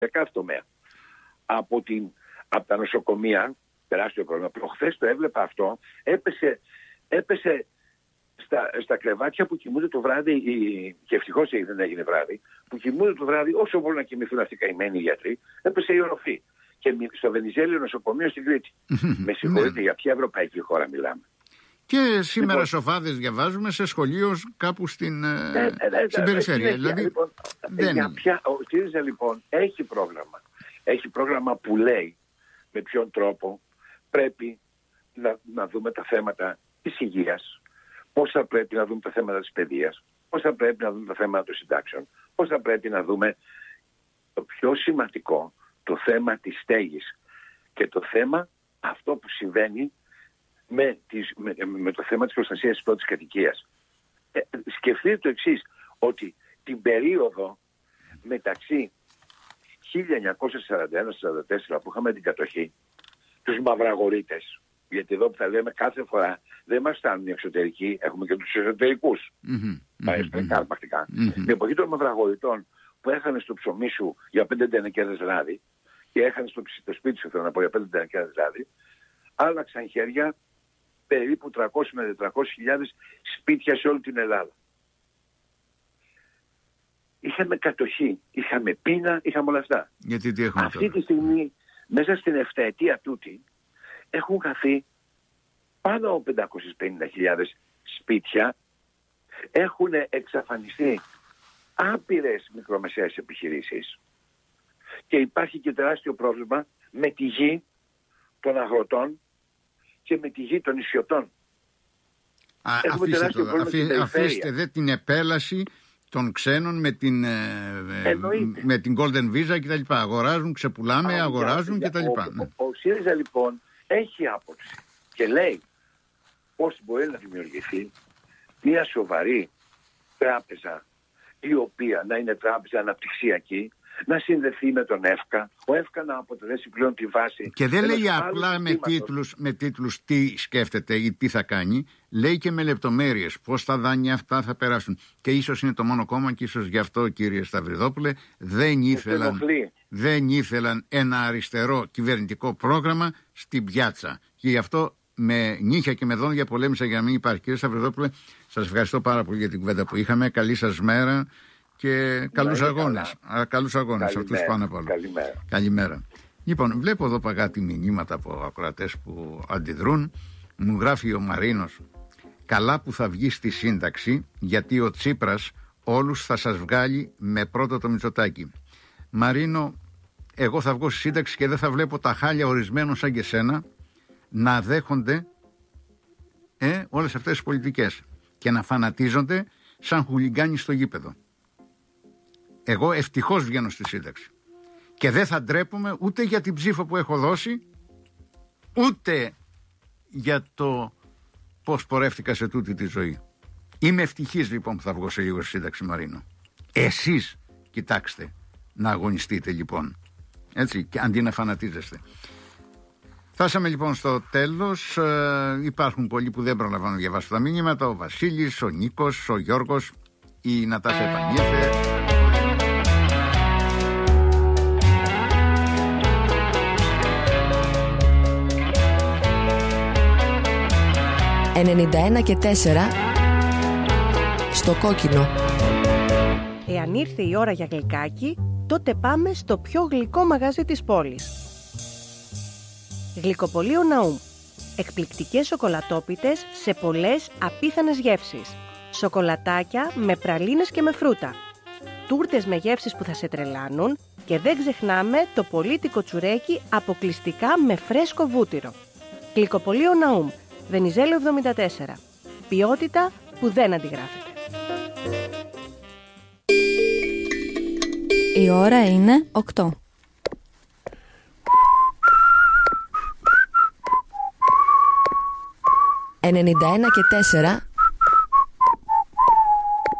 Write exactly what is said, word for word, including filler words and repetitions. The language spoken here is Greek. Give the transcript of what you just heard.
σε κάθε τομέα. Από, την, από τα νοσοκομεία, τεράστιο πρόβλημα. Προχθές το έβλεπα αυτό, έπεσε, έπεσε στα, στα κρεβάτια που κοιμούνται το βράδυ, η, και ευτυχώς δεν έγινε βράδυ, που κοιμούνται το βράδυ, όσο μπορούν να κοιμηθούν αυτοί οι καημένοι γιατροί, έπεσε η οροφή. Και στο Βενιζέλιο νοσοκομείο στην Κρήτη. Με συγχωρείτε, για ποια ευρωπαϊκή χώρα μιλάμε? Και σήμερα λοιπόν, σοφάδες διαβάζουμε σε σχολείο κάπου στην, ε, ε, στην περιφέρεια. Ε, δηλαδή, λοιπόν, δεν... για ποια, ο ΣΥΡΙΖΑ λοιπόν έχει πρόγραμμα. Έχει πρόγραμμα που λέει με ποιον τρόπο πρέπει να, να δούμε τα θέματα της υγείας, πώς θα πρέπει να δούμε τα θέματα της παιδείας, πώς θα πρέπει να δούμε τα θέματα των συντάξεων, πώς θα πρέπει να δούμε το πιο σημαντικό, το θέμα της στέγης και το θέμα αυτό που συμβαίνει με, τις, με, με το θέμα της προστασίας της πρώτης κατοικίας. Ε, σκεφτείτε το εξής, ότι την περίοδο μεταξύ χίλια εννιακόσια σαράντα ένα σαράντα τέσσερα που είχαμε την κατοχή, τους μαυραγορείτες, γιατί εδώ που θα λέμε κάθε φορά δεν μας φτάνουν οι εξωτερικοί, έχουμε και τους εσωτερικούς, παρεσπρικά, πρακτικά. Την εποχή των μαυραγορειτών που έχανε στο ψωμί σου για πέντε τενεκέδες λάδι και έχανε στο, στο σπίτι σου, θέλω να πω, για πέντε τενεκέδες λάδι, άλλαξαν χέρια περίπου τριακόσιες με τετρακόσιες χιλιάδες σπίτια σε όλη την Ελλάδα. Είχαμε κατοχή, είχαμε πείνα, είχαμε όλα αυτά. Γιατί τι έχουμε Αυτή τώρα? τη στιγμή, μέσα στην εφταετία τούτη, έχουν χαθεί πάνω από πεντακόσιες πενήντα χιλιάδες σπίτια, έχουν εξαφανιστεί άπειρες μικρομεσαίες επιχειρήσεις και υπάρχει και τεράστιο πρόβλημα με τη γη των αγροτών και με τη γη των νησιωτών. Α, αφήστε, το, αφή, αφήστε δε την επέλαση των ξένων με την, με την Golden Visa κτλ. Αγοράζουν, ξεπουλάμε, Α, αγοράζουν κτλ. Ο, ναι. ο, ο ΣΥΡΙΖΑ λοιπόν έχει άποψη και λέει πώς μπορεί να δημιουργηθεί μια σοβαρή τράπεζα, η οποία να είναι τράπεζα αναπτυξιακή, να συνδεθεί με τον ΕΦΚΑ, ο ΕΦΚΑ να αποτελέσει πλέον τη βάση. Και δεν λέει απλά με τίτλους, με τίτλους τι σκέφτεται ή τι θα κάνει, λέει και με λεπτομέρειες πώς τα δάνεια αυτά θα περάσουν. Και ίσως είναι το μόνο κόμμα, και ίσως γι' αυτό, κύριε Σταυριδόπουλε, δεν ήθελαν, δεν ήθελαν ένα αριστερό κυβερνητικό πρόγραμμα στην πιάτσα. Και γι' αυτό με νύχια και με δόντια πολέμησα για να μην υπάρχει. Κύριε Σταυριδόπουλε, σας ευχαριστώ πάρα πολύ για την κουβέντα που είχαμε. Καλή σας μέρα. Και καλούς αγώνες. Α, καλούς αγώνες αυτούς πάνω απ' όλα. Καλημέρα. Καλημέρα. Λοιπόν, βλέπω εδώ παγάτη μηνύματα από ακροατές που αντιδρούν. Μου γράφει ο Μαρίνος: καλά που θα βγει στη σύνταξη, γιατί ο Τσίπρας όλους θα σας βγάλει με πρώτο το Μητσοτάκη. Μαρίνο, εγώ θα βγω στη σύνταξη και δεν θα βλέπω τα χάλια ορισμένων σαν και σένα να δέχονται ε, όλες αυτές τις πολιτικές και να φανατίζονται σαν χουλιγκάνοι στο γήπεδο. Εγώ ευτυχώς βγαίνω στη σύνταξη και δεν θα ντρέπομαι ούτε για την ψήφο που έχω δώσει, ούτε για το πώς πορεύτηκα σε τούτη τη ζωή. Είμαι ευτυχής λοιπόν που θα βγω σε λίγο στη σύνταξη, Μαρίνο. Εσείς κοιτάξτε να αγωνιστείτε λοιπόν, έτσι, και αντί να φανατίζεστε. Φτάσαμε λοιπόν στο τέλος. ε, υπάρχουν πολλοί που δεν προλαμβάνουν να διαβάσουν τα μήνυματα. Ο Βασίλης, ο Νίκος, ο Γιώργος, η Νατάσα επανήλθε. ενενήντα ένα και τέσσερα στο κόκκινο. Εάν ήρθε η ώρα για γλυκάκι, τότε πάμε στο πιο γλυκό μαγαζί της πόλης. Γλυκοπωλείο Ναούμ. Εκπληκτικές σοκολατόπιτες σε πολλές απίθανες γεύσεις. Σοκολατάκια με πραλίνες και με φρούτα. Τούρτες με γεύσεις που θα σε τρελάνουν. Και δεν ξεχνάμε το πολύτικο τσουρέκι αποκλειστικά με φρέσκο βούτυρο. Γλυκοπωλείο Ναούμ. Βενιζέλιο εβδομήντα τέσσερα. Ποιότητα που δεν αντιγράφεται. Η ώρα είναι οκτώ. ενενήντα ένα και τέσσερα